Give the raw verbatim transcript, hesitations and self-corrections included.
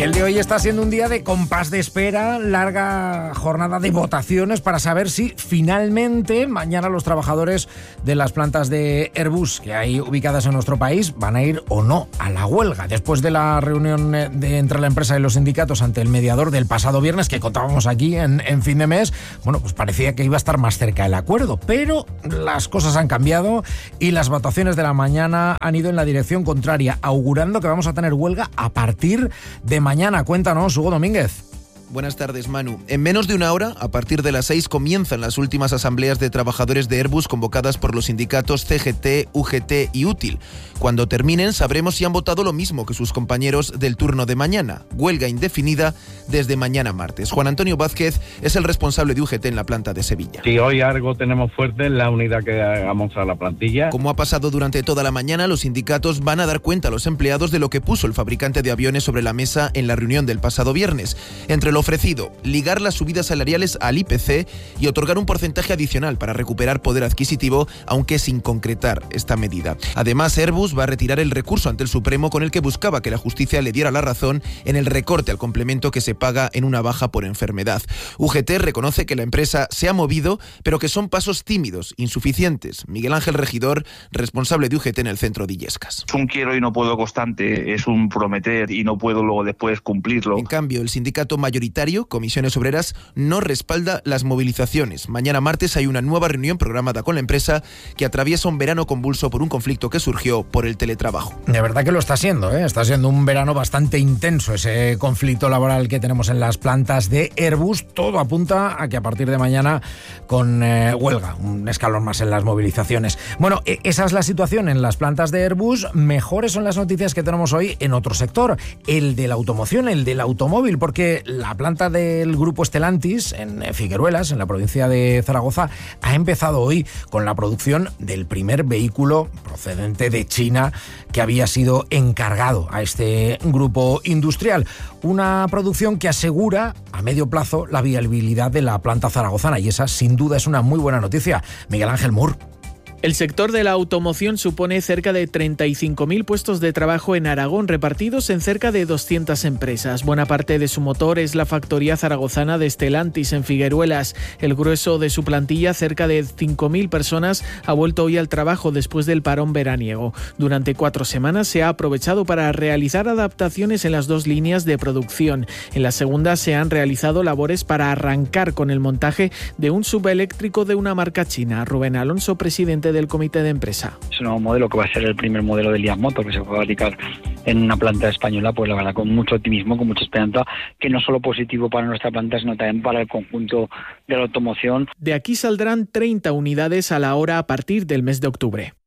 El de hoy está siendo un día de compás de espera, larga jornada de votaciones para saber si finalmente mañana los trabajadores de las plantas de Airbus que hay ubicadas en nuestro país van a ir o no a la huelga. Después de la reunión de, entre la empresa y los sindicatos ante el mediador del pasado viernes, que contábamos aquí en, en fin de mes, bueno, pues parecía que iba a estar más cerca el acuerdo, pero las cosas han cambiado y las votaciones de la mañana han ido en la dirección contraria, augurando que vamos a tener huelga a partir de mañana. Cuéntanos, Hugo Domínguez. Buenas tardes, Manu. En menos de una hora, a partir de las seis, comienzan las últimas asambleas de trabajadores de Airbus convocadas por los sindicatos C G T, U G T y Útil. Cuando terminen, sabremos si han votado lo mismo que sus compañeros del turno de mañana. Huelga indefinida desde mañana martes. Juan Antonio Vázquez es el responsable de U G T en la planta de Sevilla. Si hoy algo tenemos fuerte en la unidad que hagamos a la plantilla. Como ha pasado durante toda la mañana, los sindicatos van a dar cuenta a los empleados de lo que puso el fabricante de aviones sobre la mesa en la reunión del pasado viernes. Entre los ofrecido, ligar las subidas salariales al I P C y otorgar un porcentaje adicional para recuperar poder adquisitivo, aunque sin concretar esta medida. Además, Airbus va a retirar el recurso ante el Supremo con el que buscaba que la justicia le diera la razón en el recorte al complemento que se paga en una baja por enfermedad. U G T reconoce que la empresa se ha movido, pero que son pasos tímidos, insuficientes. Miguel Ángel Regidor, responsable de U G T en el centro de Illescas. Es un quiero y no puedo constante, es un prometer y no puedo luego después cumplirlo. En cambio, el sindicato mayoritario, Comisiones Obreras, no respalda las movilizaciones. Mañana martes hay una nueva reunión programada con la empresa que atraviesa un verano convulso por un conflicto que surgió por el teletrabajo. De verdad que lo está siendo, ¿eh? Está siendo un verano bastante intenso ese conflicto laboral que tenemos en las plantas de Airbus. Todo apunta a que a partir de mañana con eh, huelga, un escalón más en las movilizaciones. Bueno, esa es la situación en las plantas de Airbus. Mejores son las noticias que tenemos hoy en otro sector, el de la automoción, el del automóvil, porque la planta del grupo Stellantis en Figueruelas, en la provincia de Zaragoza, ha empezado hoy con la producción del primer vehículo procedente de China que había sido encargado a este grupo industrial. Una producción que asegura a medio plazo la viabilidad de la planta zaragozana, y esa sin duda es una muy buena noticia. Miguel Ángel Mur. El sector de la automoción supone cerca de treinta y cinco mil puestos de trabajo en Aragón, repartidos en cerca de doscientas empresas. Buena parte de su motor es la factoría zaragozana de Stellantis en Figueruelas. El grueso de su plantilla, cerca de cinco mil personas, ha vuelto hoy al trabajo después del parón veraniego. Durante cuatro semanas se ha aprovechado para realizar adaptaciones en las dos líneas de producción. En la segunda se han realizado labores para arrancar con el montaje de un subeléctrico de una marca china. Rubén Alonso, presidente del comité de empresa. Es un nuevo modelo que va a ser el primer modelo de Liam Motor que se va a fabricar en una planta española, pues la verdad con mucho optimismo, con mucha esperanza, que no solo positivo para nuestra planta, sino también para el conjunto de la automoción. De aquí saldrán treinta unidades a la hora a partir del mes de octubre.